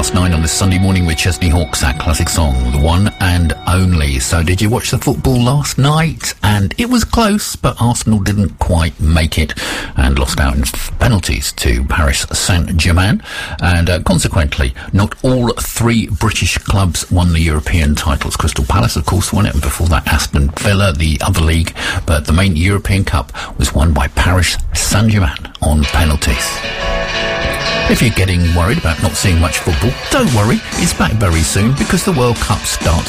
9 on this Sunday morning with Chesney Hawkes, that classic song, the one and only. So did you watch the football last night? And it was close, but Arsenal didn't quite make it and lost out in penalties to Paris Saint-Germain. And consequently, not all three British clubs won the European titles. Crystal Palace, of course, won it, and before that Aston Villa, the other league. But the main European Cup was won by Paris Saint-Germain on penalties. If you're getting worried about not seeing much football, don't worry, it's back very soon because the World Cup starts